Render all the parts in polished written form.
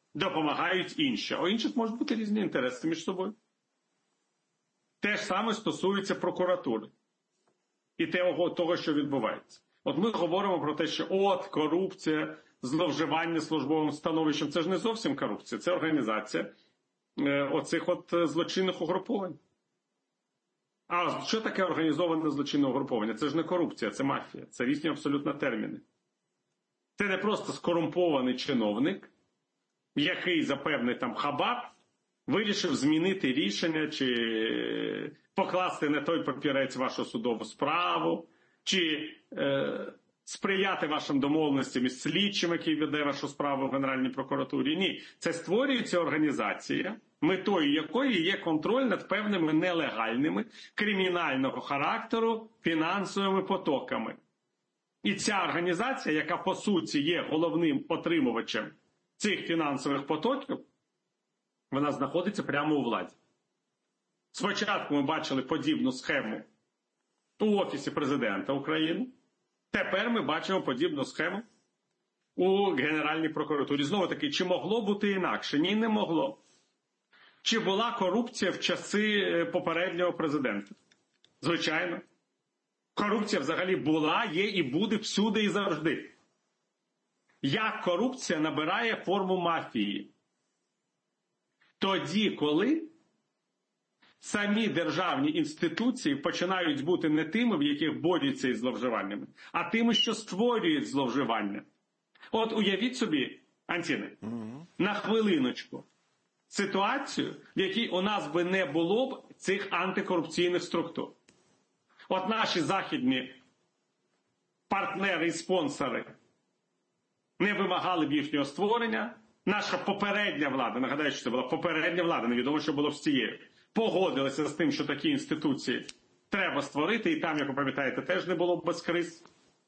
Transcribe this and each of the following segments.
допомагають інші. А у інших можуть бути різні інтереси між собою. Те ж саме стосується прокуратури і того, що відбувається. От ми говоримо про те, що корупція, зловживання службовим становищем – це ж не зовсім корупція, це організація оцих злочинних угруповань. А що таке організоване злочинне угруповання? Це ж не корупція, це мафія. Це різні абсолютно терміни. Це не просто скорумпований чиновник, який за певний хабар вирішив змінити рішення, чи покласти на той папірець вашу судову справу, чи сприяти вашим домовленостям із слідчим, який веде вашу справу в Генеральній прокуратурі. Ні, це створюється організація, метою якої є контроль над певними нелегальними, кримінального характеру фінансовими потоками. І ця організація, яка по суті є головним отримувачем цих фінансових потоків, вона знаходиться прямо у владі. Спочатку ми бачили подібну схему у Офісі Президента України, тепер ми бачимо подібну схему у Генеральній прокуратурі. Знову таки, чи могло бути інакше? Ні, не могло. Чи була корупція в часи попереднього президента? Звичайно. Корупція взагалі була, є і буде всюди і завжди. Як корупція набирає форму мафії? Тоді, коли самі державні інституції починають бути не тими, в яких борються із зловживаннями, а тими, що створюють зловживання. От уявіть собі, Антіне, на хвилиночку, ситуацію, в якій у нас би не було б цих антикорупційних структур. От наші західні партнери і спонсори не вимагали б їхнього створення. Наша попередня влада, нагадаю, що це була попередня влада, невідомо, що було з цією, погодилася з тим, що такі інституції треба створити, і там, як ви пам'ятаєте, теж не було б без криз.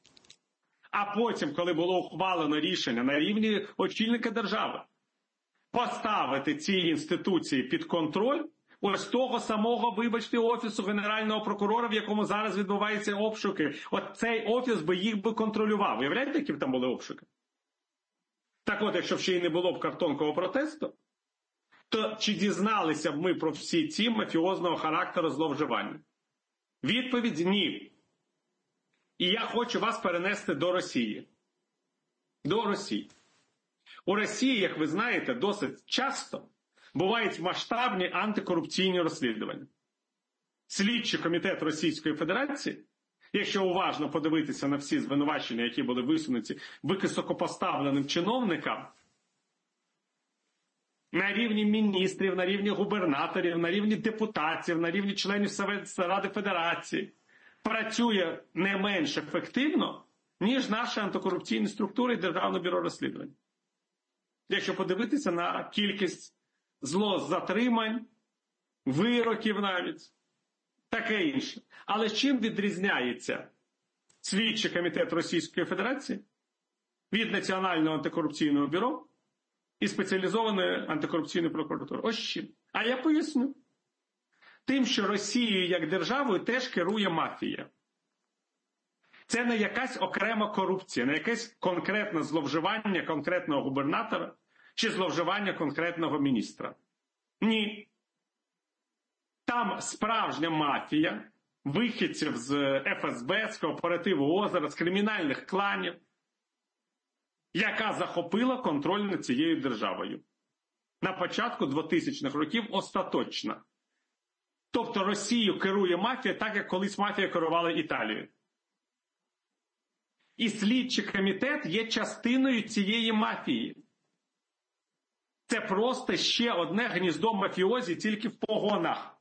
А потім, коли було ухвалено рішення на рівні очільника держави поставити ці інституції під контроль, ось того самого, вибачте, Офісу Генерального прокурора, в якому зараз відбуваються обшуки, от цей офіс би їх би контролював. Уявляєте, які б там були обшуки? Так от, якщо б ще й не було б картонкового протесту, то чи дізналися б ми про всі ці мафіозного характеру зловживання? Відповідь – ні. І я хочу вас перенести до Росії. До Росії. У Росії, як ви знаєте, досить часто бувають масштабні антикорупційні розслідування. Слідчий комітет Російської Федерації, якщо уважно подивитися на всі звинувачення, які були висунуті високопоставленим чиновникам, на рівні міністрів, на рівні губернаторів, на рівні депутатів, на рівні членів Ради Федерації, працює не менш ефективно, ніж наші антикорупційні структури і Державне бюро розслідувань. Якщо подивитися на кількість злозатримань, вироків навіть, таке інше. Але чим відрізняється слідчий комітет Російської Федерації від Національного антикорупційного бюро і спеціалізованої антикорупційної прокуратури? Ось чим. А я поясню. Тим, що Росією як державою теж керує мафія. Це не якась окрема корупція, не якесь конкретне зловживання конкретного губернатора чи зловживання конкретного міністра. Ні. Там справжня мафія, вихідців з ФСБ, з кооперативу «Озеро», з кримінальних кланів, яка захопила контроль над цією державою. На початку 2000-х років остаточно. Тобто Росією керує мафія так, як колись мафія керувала Італією. І слідчий комітет є частиною цієї мафії. Це просто ще одне гніздо мафіозі тільки в погонах.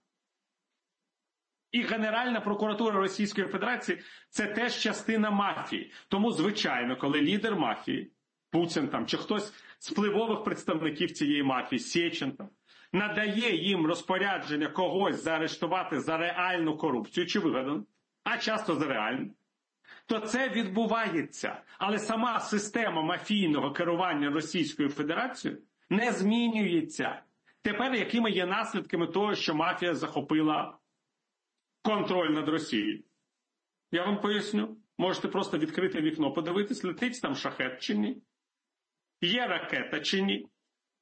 І Генеральна прокуратура Російської Федерації – це теж частина мафії. Тому, звичайно, коли лідер мафії, Путін там, чи хтось з впливових представників цієї мафії, Сєчин там, надає їм розпорядження когось заарештувати за реальну корупцію, чи вигадану, а часто за реальну, то це відбувається. Але сама система мафійного керування Російською Федерацією не змінюється. Тепер якими є наслідками того, що мафія захопила контроль над Росією? Я вам поясню. Можете просто відкрити вікно, подивитись, летить там шахет чи ні? Є ракета чи ні?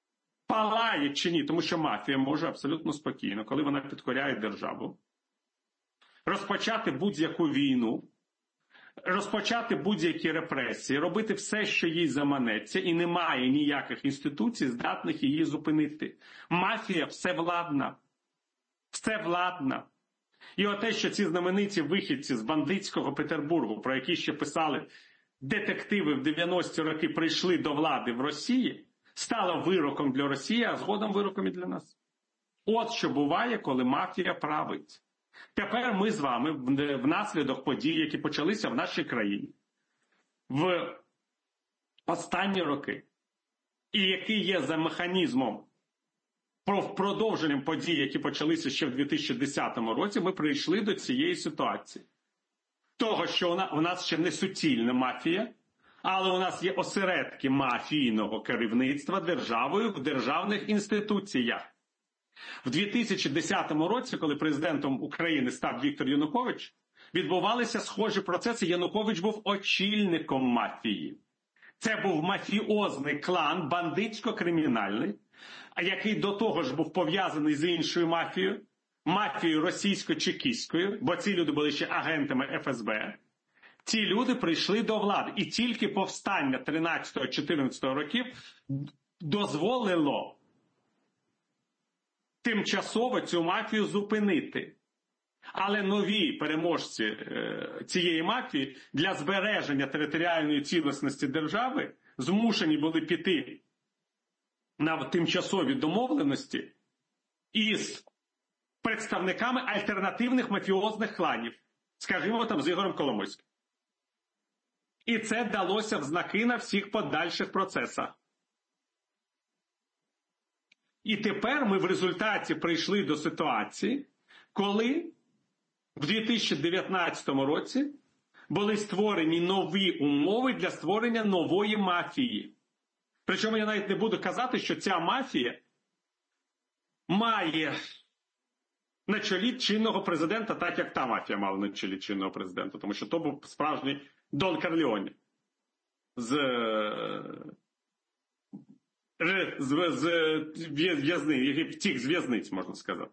палає чи ні, тому що мафія може абсолютно спокійно, коли вона підкоряє державу, розпочати будь-яку війну, розпочати будь-які репресії, робити все, що їй заманеться, і немає ніяких інституцій, здатних її зупинити. Мафія всевладна. Всевладна. І оте, що ці знамениті вихідці з бандитського Петербургу, про які ще писали детективи в 90-ті роки, прийшли до влади в Росії, стало вироком для Росії, а згодом вироком і для нас. От що буває, коли мафія править. Тепер ми з вами внаслідок подій, які почалися в нашій країні в останні роки, і які є за механізмом продовженням подій, які почалися ще в 2010 році, ми прийшли до цієї ситуації. Того, що у нас ще не суцільна мафія, але у нас є осередки мафійного керівництва державою в державних інституціях. В 2010 році, коли президентом України став Віктор Янукович, відбувалися схожі процеси. Янукович був очільником мафії. Це був мафіозний клан, бандитсько-кримінальний, який до того ж був пов'язаний з іншою мафією, мафією російсько-чекістською, бо ці люди були ще агентами ФСБ. Ці люди прийшли до влади. І тільки повстання 13-14 років дозволило тимчасово цю мафію зупинити. Але нові переможці цієї мафії для збереження територіальної цілісності держави змушені були піти на тимчасові домовленості із представниками альтернативних мафіозних кланів, скажімо, там з Ігорем Коломойським. І це далося в знаки на всіх подальших процесах. І тепер ми в результаті прийшли до ситуації, коли в 2019 році були створені нові умови для створення нової мафії. Причому я навіть не буду казати, що ця мафія має на чолі чинного президента, так як та мафія мала на чолі чинного президента, тому що то був справжній Дон Корлеоне з в'язниць, який втік з в'язниць, можна сказати.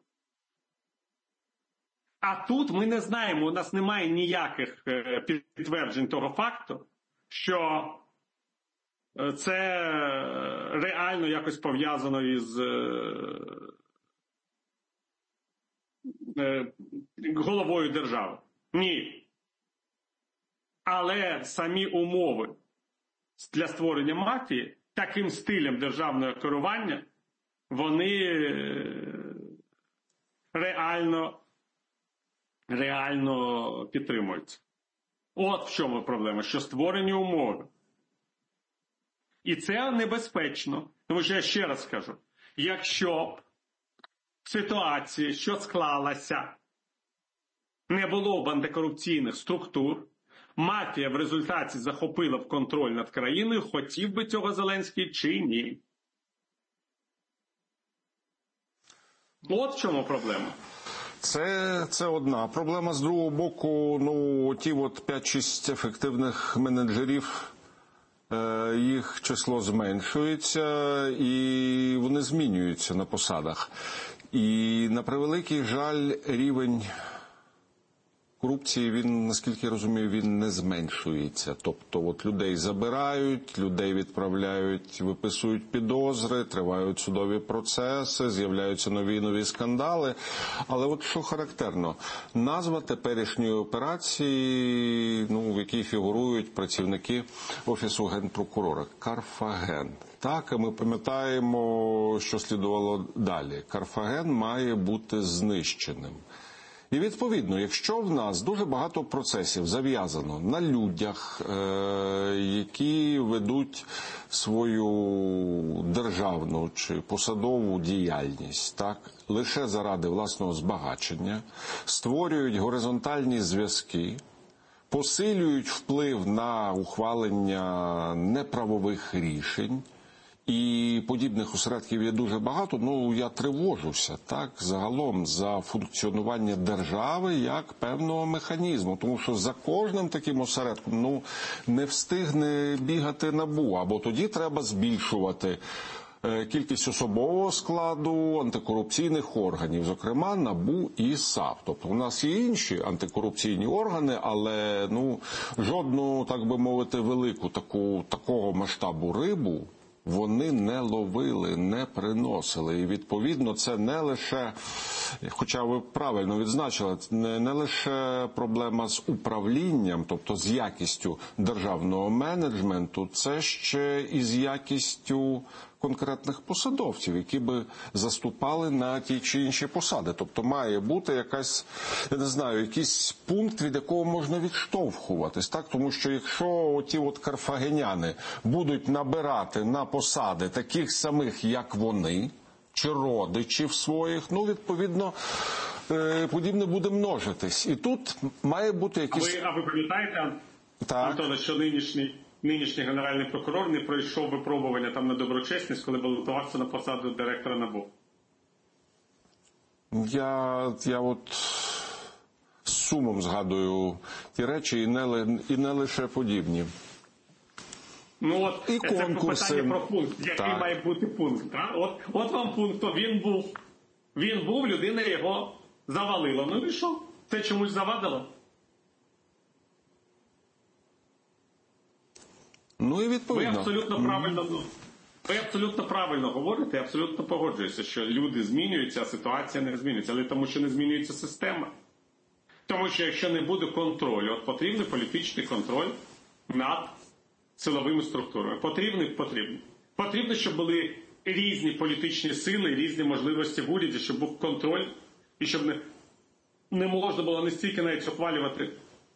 А тут ми не знаємо, у нас немає ніяких підтверджень того факту, що це реально якось пов'язано із головою держави. Ні. Але самі умови для створення мафії таким стилем державного керування, вони реально підтримуються. От в чому проблема, що створені умови. І це небезпечно, тому що я ще раз скажу, якщо в ситуації, що склалася, не було б антикорупційних структур, мафія в результаті захопила б контроль над країною, хотів би цього Зеленський чи ні. От в чому проблема. Це одна проблема. З другого боку, ті 5-6 ефективних менеджерів, їх число зменшується і вони змінюються на посадах. І на превеликий жаль, рівень корупції, він, наскільки я розумію, він не зменшується. Тобто людей забирають, людей відправляють, виписують підозри, тривають судові процеси, з'являються нові скандали. Але що характерно, назва теперішньої операції, в якій фігурують працівники Офісу Генпрокурора – Карфаген. Так, і ми пам'ятаємо, що слідувало далі. Карфаген має бути знищеним. І відповідно, якщо в нас дуже багато процесів зав'язано на людях, які ведуть свою державну чи посадову діяльність, лише заради власного збагачення, створюють горизонтальні зв'язки, посилюють вплив на ухвалення неправових рішень, і подібних осередків є дуже багато, я тривожуся, загалом за функціонування держави як певного механізму, тому що за кожним таким осередком, не встигне бігати НАБУ, або тоді треба збільшувати кількість особового складу антикорупційних органів, зокрема НАБУ і САП. Тобто у нас є інші антикорупційні органи, але жодну, так би мовити, велику такого масштабу рибу вони не ловили, не приносили. І, відповідно, це не лише, хоча ви правильно відзначили, не лише проблема з управлінням, тобто з якістю державного менеджменту, це ще і з якістю конкретних посадовців, які би заступали на ті чи інші посади. Тобто має бути якийсь пункт, від якого можна відштовхуватись, так? Тому що якщо оті карфагеняни будуть набирати на посади таких самих, як вони, чи родичів своїх, відповідно, подібне буде множитись. І тут має бути якийсь... А ви пам'ятаєте, Антоне, що нинішній генеральний прокурор не пройшов випробування там на доброчесність, коли балотувався на посаду директора НАБУ? Я з сумом згадую ті речі, і не лише подібні. І конкурси. Це питання про пункт. Який має бути пункт? От вам пункт. Він був, людина його завалила. І що? Це чомусь завадило? І відповідно. Ви абсолютно правильно говорите, я абсолютно погоджуюся, що люди змінюються, а ситуація не змінюється. Але тому, що не змінюється система. Тому що якщо не буде контролю, потрібний політичний контроль над силовими структурами. Потрібно, щоб були різні політичні сили, різні можливості в уряді, щоб був контроль, і щоб не можна було не стільки навіть ухвалювати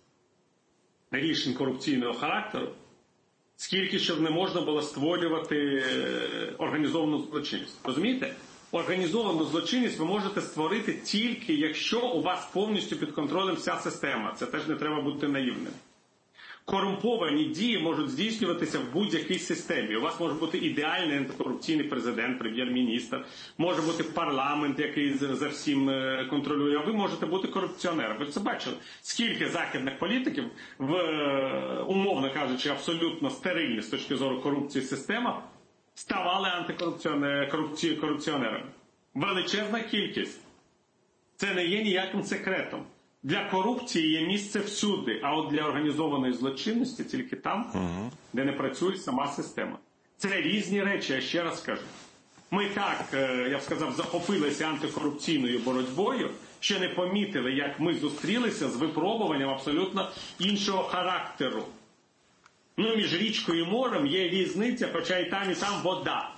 рішень корупційного характеру, скільки щоб не можна було створювати організовану злочинність. Розумієте? Організовану злочинність ви можете створити тільки, якщо у вас повністю під контролем вся система. Це теж не треба бути наївним. Корумповані дії можуть здійснюватися в будь-якій системі. У вас може бути ідеальний антикорупційний президент, прем'єр-міністр, може бути парламент, який за всім контролює, а ви можете бути корупціонером. Ви це бачили? Скільки західних політиків умовно кажучи, абсолютно стерильні з точки зору корупції система, ставали антикорупціонерами. Величезна кількість. Це не є ніяким секретом. Для корупції є місце всюди, а от для організованої злочинності тільки там, де не працює сама система. Це різні речі, я ще раз скажу. Ми так, я б сказав, захопилися антикорупційною боротьбою, що не помітили, як ми зустрілися з випробуванням абсолютно іншого характеру. Між річкою і морем є різниця, хоча і там вода.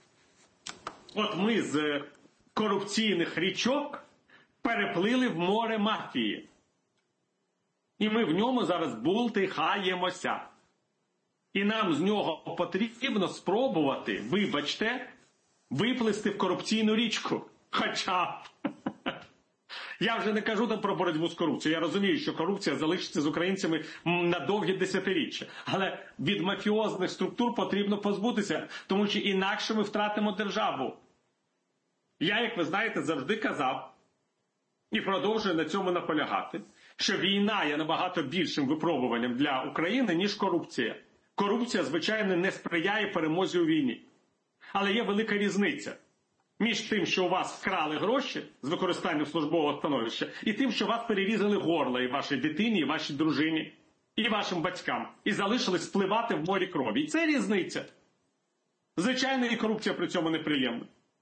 От ми з корупційних річок переплили в море мафії. І ми в ньому зараз бултихаємося. І нам з нього потрібно спробувати, вибачте, виплисти в корупційну річку. Хоча я вже не кажу там про боротьбу з корупцією. Я розумію, що корупція залишиться з українцями на довгі десятиріччя. Але від мафіозних структур потрібно позбутися, тому що інакше ми втратимо державу. Я, як ви знаєте, завжди казав, і продовжую на цьому наполягати, що війна є набагато більшим випробуванням для України, ніж корупція. Корупція, звичайно, не сприяє перемозі у війні. Але є велика різниця між тим, що у вас вкрали гроші з використанням службового становища, і тим, що вас перерізали горло і вашій дитині, і вашій дружині, і вашим батькам, і залишились спливати в морі крові. І це різниця. Звичайно, і корупція при цьому неприємна.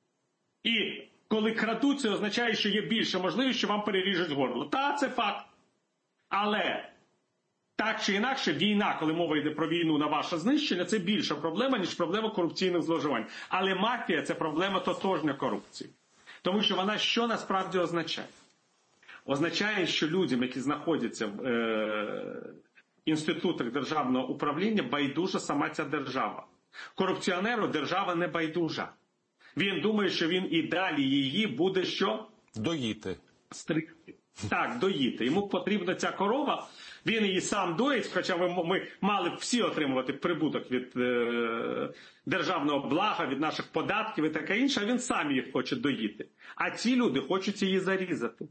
І коли крадуть, це означає, що є більше можливість, що вам переріжуть горло. Це факт. Але так чи інакше, війна, коли мова йде про війну на ваше знищення, це більша проблема, ніж проблема корупційних зловживань. Але мафія – це проблема тотожня корупції. Тому що вона що насправді означає? Означає, що людям, які знаходяться в інститутах державного управління, байдужа сама ця держава. Корупціонеру держава не байдужа. Він думає, що він і далі її буде що? Доїти. Стригти. Так, доїти. Йому потрібна ця корова, він її сам доїть, хоча ми мали б всі отримувати прибуток від державного блага, від наших податків і таке інше, а він сам їх хоче доїти. А ці люди хочуть її зарізати.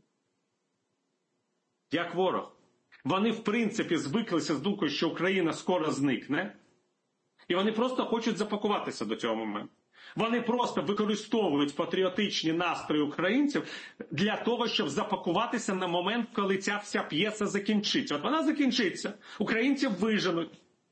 Як ворог. Вони, в принципі, звиклися з думкою, що Україна скоро зникне, і вони просто хочуть запакуватися до цього моменту. Вони просто використовують патріотичні настрої українців для того, щоб запакуватися на момент, коли ця вся п'єса закінчиться. От вона закінчиться, українців виженуть,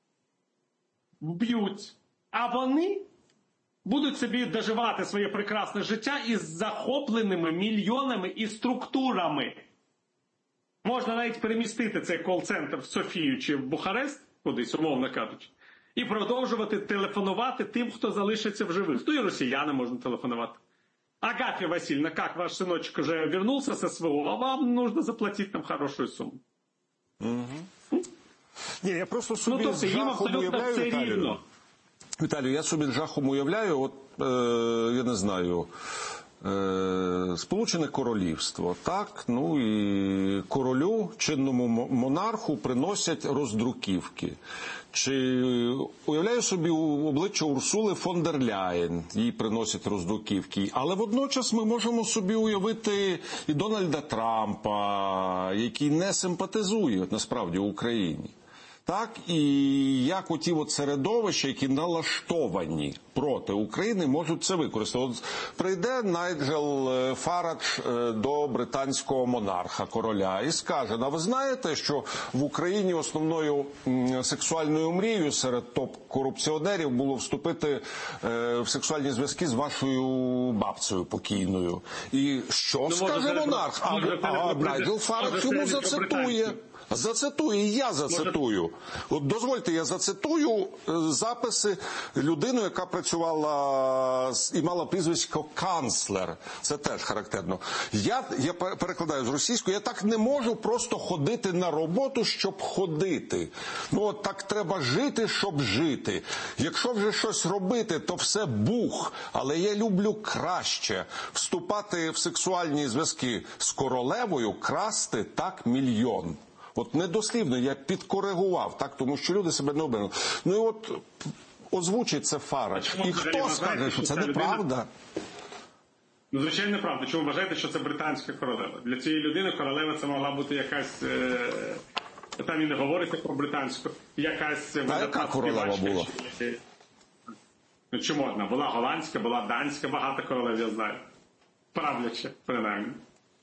вб'ють, а вони будуть собі доживати своє прекрасне життя із захопленими мільйонами і структурами. Можна навіть перемістити цей кол-центр в Софію чи в Бухарест, кудись, умовно кажучи, і продовжувати телефонувати тим, хто залишиться в живих. То і росіянам можна телефонувати. Агафья Васильевна, как ваш сыночек уже вернулся с СВО, а вам нужно заплатить нам хорошую сумму. Ні, я просто собі з жахом уявляю, Віталію, я собі з жахом уявляю, от, я не знаю, Сполучене Королівство, так, ну і королю, чинному монарху приносять роздруківки. Чи уявляю собі обличчя Урсули фон дер Ляєн, їй приносять роздруківки. Але водночас ми можемо собі уявити і Дональда Трампа, який не симпатизує насправді Україні. Так, і як оті от середовища, які налаштовані проти України, можуть це використати. От прийде Найджел Фарадж до британського монарха, короля, і скаже: а ви знаєте, що в Україні основною сексуальною мрією серед топ-корупціонерів було вступити в сексуальні зв'язки з вашою бабцею покійною? І що скаже монарх? А Найджел Фарадж йому зацитує. Я зацитую. От дозвольте, я зацитую записи людини, яка працювала і мала прізвисько канцлер. Це теж характерно. Я перекладаю з російської: я так не можу просто ходити на роботу, щоб ходити. Ну, от так треба жити, щоб жити. Якщо вже щось робити, то все бух. Але я люблю краще вступати в сексуальні зв'язки з королевою, красти так мільйон. От недослівно я підкоригував, так, тому що люди себе не оберуть. Ну і от озвучить це Фарадж. І хто скаже, що це неправда? Ну, звичайно, неправда. Чому вважаєте, що це британська королева? Для цієї людини королева це могла бути якась, там і не говориться про британську, якась... А яка королева була? Ну, чому одна? Була голландська, була данська, багато королев, я знаю. Правляче, принаймні.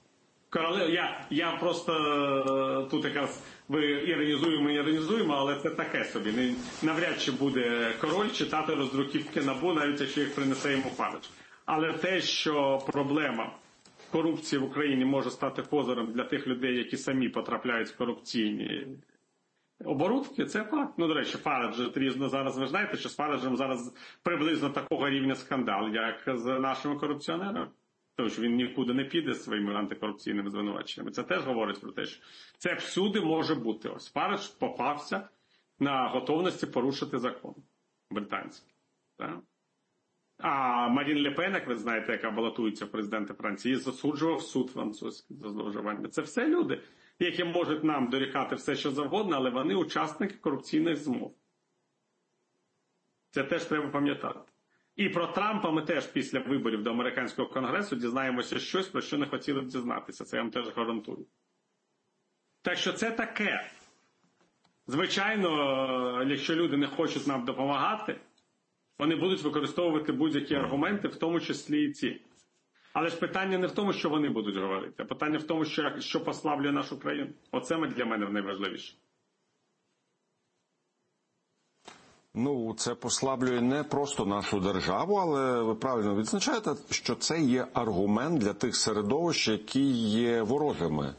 Я просто тут якраз іронізуємо, але це таке собі. Навряд чи буде король читати роздруківки НАБУ, навіть якщо їх принесе йому Фарадж. Але те, що проблема корупції в Україні може стати позором для тих людей, які самі потрапляють в корупційні оборудки, це факт. Ну, до речі, Фарадж трізно зараз, ви знаєте, що з Фараджем зараз приблизно такого рівня скандал, як з нашими корупціонерами. Тому що він нікуди не піде з своїми антикорупційними звинуваченнями. Це теж говорить про те, що це всюди може бути. Ось Фарадж попався на готовності порушити закон британський. Так? А Марін Ле Пен, як ви знаєте, яка балотується в президенти Франції, засуджував суд французький за зловживання. Це все люди, які можуть нам дорікати все, що завгодно, але вони учасники корупційних змов. Це теж треба пам'ятати. І про Трампа ми теж після виборів до американського конгресу дізнаємося щось, про що не хотіли б дізнатися. Це я вам теж гарантую. Так що це таке. Звичайно, якщо люди не хочуть нам допомагати, вони будуть використовувати будь-які аргументи, в тому числі і ці. Але ж питання не в тому, що вони будуть говорити, а питання в тому, що послаблює нашу країну. Оце для мене найважливіше. Ну, це послаблює не просто нашу державу, але ви правильно відзначаєте, що це є аргумент для тих середовищ, які є ворожими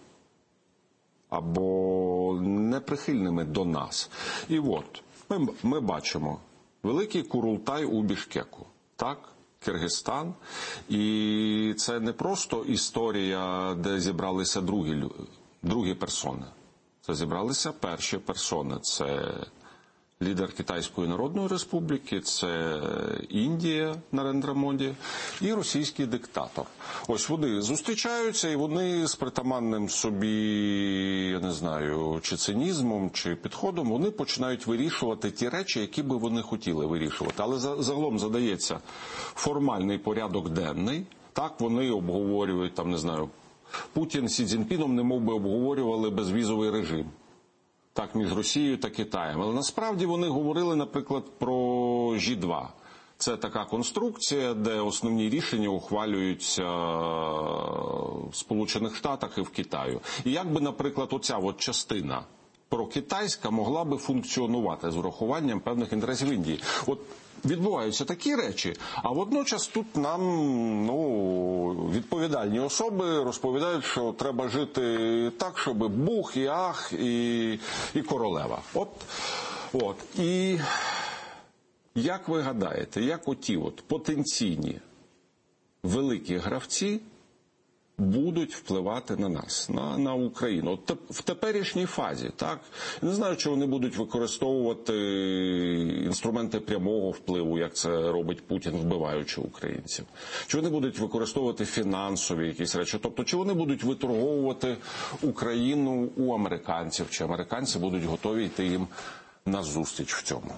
або неприхильними до нас. І от, ми бачимо великий Курултай у Бішкеку, так? Киргизстан. І це не просто історія, де зібралися другі персони. Це зібралися перші персони. Це лідер Китайської Народної Республіки, це Індія, Нарендра Моді, і російський диктатор. Ось вони зустрічаються, і вони з притаманним собі, я не знаю, чи цинізмом, чи підходом, вони починають вирішувати ті речі, які би вони хотіли вирішувати. Але загалом задається формальний порядок денний. Так, вони обговорюють, там, не знаю, Путін з Сі Цзіньпіном немов би обговорювали безвізовий режим. Так, між Росією та Китаєм. Але насправді вони говорили, наприклад, про G2. Це така конструкція, де основні рішення ухвалюються в Сполучених Штатах і в Китаю. І як би, наприклад, оця от частина прокитайська могла би функціонувати з урахуванням певних інтересів Індії. От відбуваються такі речі, а водночас тут нам відповідальні особи розповідають, що треба жити так, щоб бух і ах і королева. От. І як ви гадаєте, як оті потенційні великі гравці будуть впливати на нас, на Україну? От в теперішній фазі, так? Я не знаю, чи вони будуть використовувати інструменти прямого впливу, як це робить Путін, вбиваючи українців. Чи вони будуть використовувати фінансові якісь речі? Тобто, чи вони будуть виторговувати Україну у американців, чи американці будуть готові йти їм назустріч в цьому?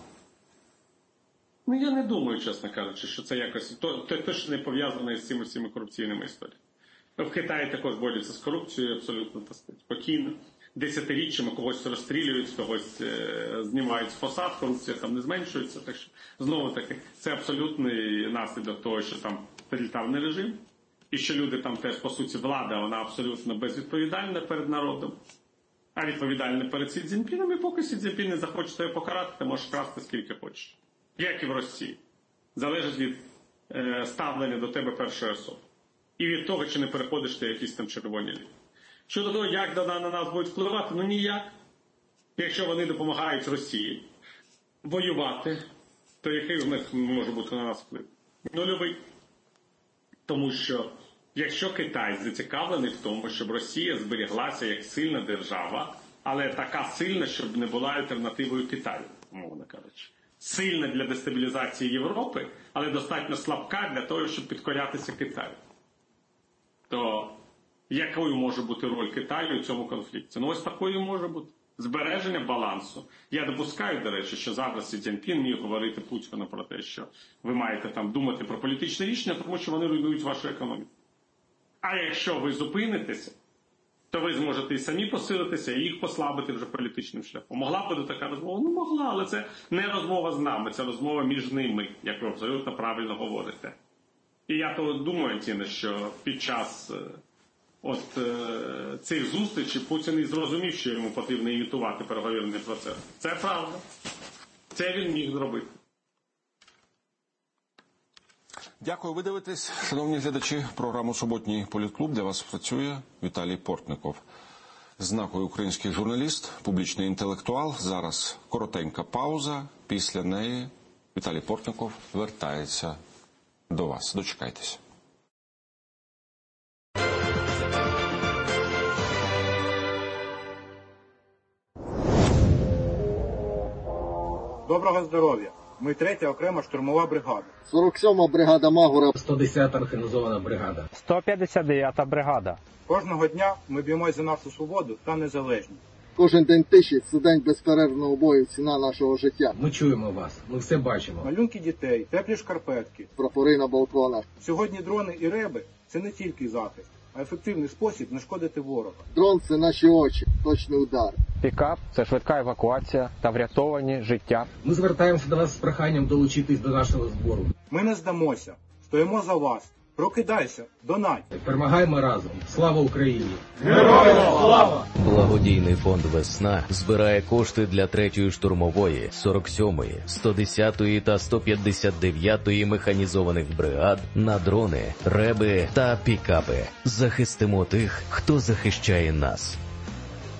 Я не думаю, чесно кажучи, що це якось точно не пов'язане з цими всіми корупційними історіями. В Китаї також борються з корупцією абсолютно спокійно. Десятиріччями когось розстрілюють, когось знімають з посад, корупція там не зменшується. Так що, знову-таки, це абсолютний наслідок того, що там тоталітарний режим. І що люди там теж, по суті, влада, вона абсолютно безвідповідальна перед народом. А відповідальна перед Сі Цзіньпіном. І поки Сі Цзіньпін не захоче тебе покарати, ти можеш красти скільки хочеш. Як і в Росії. Залежить від ставлення до тебе першої особи. І від того, чи не переходиш ти якісь там червоні лінії. Щодо того, як на нас будуть впливати, ніяк. Якщо вони допомагають Росії воювати, то який в них може бути на нас вплив? Нульовий. Тому що, якщо Китай зацікавлений в тому, щоб Росія зберіглася як сильна держава, але така сильна, щоб не була альтернативою Китаю, мовно кажучи. Сильна для дестабілізації Європи, але достатньо слабка для того, щоб підкорятися Китаю. То якою може бути роль Китаю у цьому конфлікті? Ось такою може бути. Збереження балансу. Я допускаю, до речі, що зараз Сі Цзіньпін міг говорити Путіну про те, що ви маєте там думати про політичне рішення, тому що вони руйнують вашу економіку. А якщо ви зупинитеся, то ви зможете і самі посилитися, і їх послабити вже політичним шляхом. Могла б бути така розмова? Могла, але це не розмова з нами, це розмова між ними, як ви абсолютно правильно говорите. І я то думаю, Тіне, що під час цих зустрічей Путін і зрозумів, що йому потрібно імітувати переговірний процес. Це правда. Це він міг зробити. Дякую. Ви дивитесь, шановні глядачі, програму «Суботній політклуб». Для вас працює Віталій Портников. Знаковий український журналіст, публічний інтелектуал. Зараз коротенька пауза. Після неї Віталій Портников вертається до вас. Дочекайтеся. Доброго здоров'я. Ми 3-я окрема штурмова бригада. 47-ма бригада Магура. 110-та механізована бригада. 159-та бригада. Кожного дня ми б'ємось за нашу свободу та незалежність. Кожен день тиші – це день безперервного бою, ціна нашого життя. Ми чуємо вас, ми все бачимо. Малюнки дітей, теплі шкарпетки. Прапори на балконах. Сьогодні дрони і реби – це не тільки захист, а ефективний спосіб знешкодити ворога. Дрон – це наші очі, точний удар. Пікап – це швидка евакуація та врятовані життя. Ми звертаємося до вас з проханням долучитись до нашого збору. Ми не здамося. Стоїмо за вас. Прокидайся, донать. Перемагаємо разом. Слава Україні! Героям слава! Благодійний фонд «Весна» збирає кошти для 3-ї штурмової, 47-ї, 110-ї та 159-ї механізованих бригад на дрони, реби та пікапи. Захистимо тих, хто захищає нас.